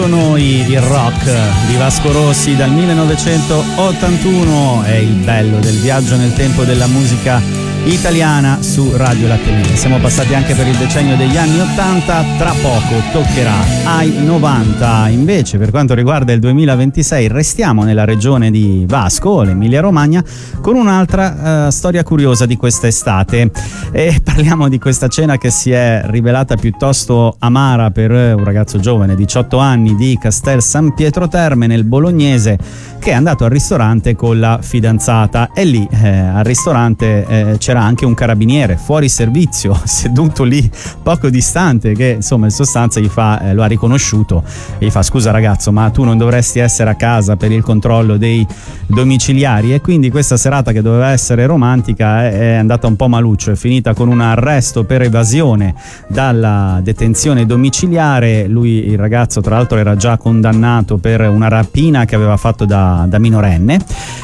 Noi il rock di Vasco Rossi dal 1981 è il bello del viaggio nel tempo della musica italiana su Radio Latte Mille. Siamo passati anche per il decennio degli anni 80, tra poco toccherà ai 90. Invece per quanto riguarda il 2026 restiamo nella regione di Vasco, l'Emilia Romagna, con un'altra storia curiosa di quest'estate e parliamo di questa cena che si è rivelata piuttosto amara per un ragazzo giovane, 18 anni, di Castel San Pietro Terme nel Bolognese, che è andato al ristorante con la fidanzata e lì al ristorante c'era anche un carabiniere fuori servizio seduto lì poco distante, che insomma in sostanza gli fa, lo ha riconosciuto e gli fa: scusa ragazzo, ma tu non dovresti essere a casa per il controllo dei domiciliari? E quindi questa serata che doveva essere romantica è andata un po' maluccio, è finita con un arresto per evasione dalla detenzione domiciliare. Lui, il ragazzo, tra l'altro era già condannato per una rapina che aveva fatto da minorenne.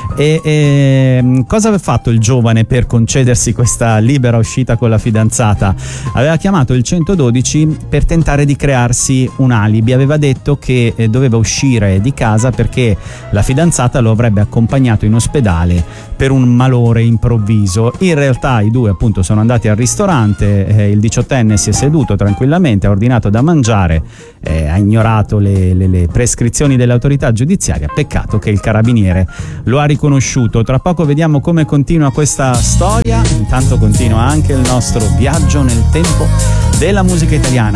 E cosa aveva fatto il giovane per concedersi questa libera uscita con la fidanzata? Aveva chiamato il 112 per tentare di crearsi un alibi. Aveva detto che doveva uscire di casa perché la fidanzata lo avrebbe accompagnato in ospedale per un malore improvviso. In realtà i due appunto sono andati al ristorante, il 18enne si è seduto tranquillamente, ha ordinato da mangiare, ha ignorato le prescrizioni dell'autorità giudiziaria. Peccato che il carabiniere lo ha riconosciuto. Tra poco vediamo come continua questa storia. Intanto continua anche il nostro viaggio nel tempo della musica italiana.